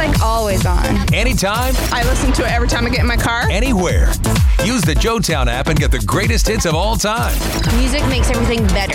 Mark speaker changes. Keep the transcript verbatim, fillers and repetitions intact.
Speaker 1: like always on.
Speaker 2: Anytime,
Speaker 1: I listen to it every time I get in my car.
Speaker 2: anywhere. Use the Joetown app and get the greatest hits of all time.
Speaker 3: Music makes everything better.